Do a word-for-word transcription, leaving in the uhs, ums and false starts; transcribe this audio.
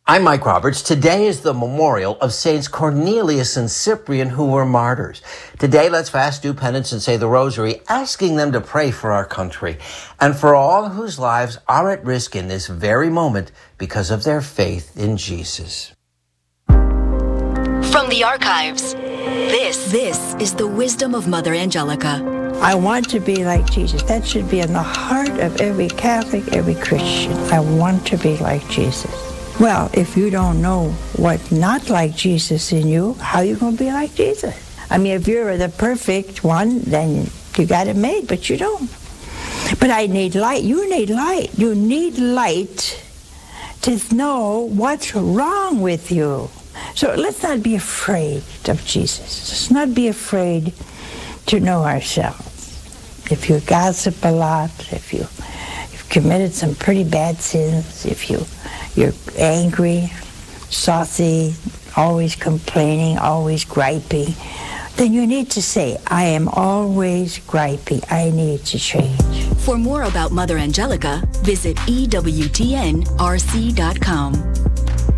I'm Mike Roberts. Today is the memorial of Saints Cornelius and Cyprian, who were martyrs. Today, let's fast, do penance, and say the rosary, asking them to pray for our country and for all whose lives are at risk in this very moment because of their faith in Jesus. From the archives, this, this is the wisdom of Mother Angelica. I want to be like Jesus. That should be in the heart of every Catholic, every Christian. I want to be like Jesus. Well, if you don't know what's not like Jesus in you, how are you going to be like Jesus? I mean, if you're the perfect one, then you got it made, but you don't. But I need light. You need light. You need light to know what's wrong with you. So let's not be afraid of Jesus. Let's not be afraid to know ourselves. If you gossip a lot, if you, you've committed some pretty bad sins, if you you're angry, saucy, always complaining, always griping, then you need to say, I am always griping. I need to change. For more about Mother Angelica, visit E W T N R C dot com.